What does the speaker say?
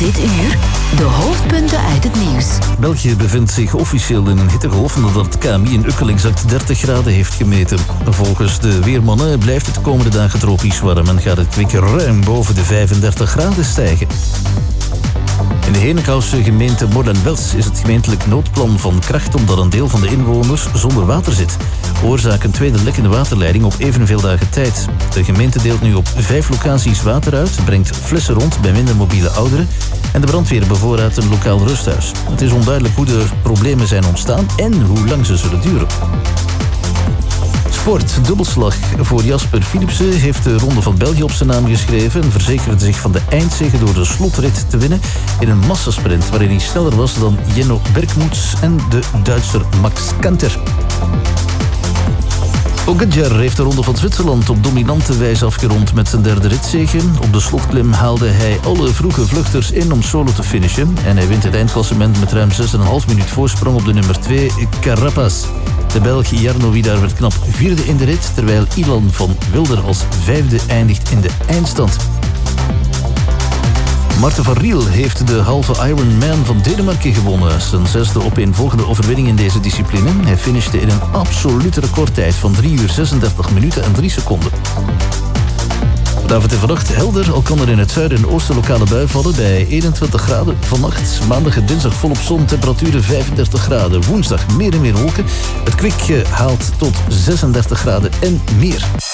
Dit uur de hoofdpunten uit het nieuws. België bevindt zich officieel in een hittegolf nadat het KMI in Uckel exact 30 graden heeft gemeten. Volgens de weermannen blijft het de komende dagen tropisch warm en gaat het kwik ruim boven de 35 graden stijgen. In de Henekhoutse gemeente Moerlen-Wels is het gemeentelijk noodplan van kracht omdat een deel van de inwoners zonder water zit. Oorzaak een tweede lekkende waterleiding op evenveel dagen tijd. De gemeente deelt nu op 5 locaties water uit, brengt flessen rond bij minder mobiele ouderen en de brandweer bevoorraadt een lokaal rusthuis. Het is onduidelijk hoe de problemen zijn ontstaan en hoe lang ze zullen duren. Sport, dubbelslag voor Jasper Philipsen heeft de Ronde van België op zijn naam geschreven en verzekerde zich van de eindzege door de slotrit te winnen in een massasprint waarin hij sneller was dan Jenno Bergmoets en de Duitser Max Kanter. Pogačar heeft de Ronde van Zwitserland op dominante wijze afgerond met zijn derde ritzege. Op de slotklim haalde hij alle vroege vluchters in om solo te finishen en hij wint het eindklassement met ruim 6,5 minuut voorsprong op de nummer 2 Carapaz. De Belg Jarno Widar werd knap vierde in de rit, terwijl Ilan van Wilder als vijfde eindigt in de eindstand. Maarten van Riel heeft de halve Ironman van Denemarken gewonnen. Zijn 6e opeenvolgende overwinning in deze discipline. Hij finishte in een absolute recordtijd van 3 uur 36 minuten en 3 seconden. Vanavond en vannacht helder, al kan er in het zuiden en oosten lokale bui vallen bij 21 graden. Vannacht, maandag en dinsdag volop zon, temperaturen 35 graden. Woensdag meer en meer wolken. Het kwik haalt tot 36 graden en meer.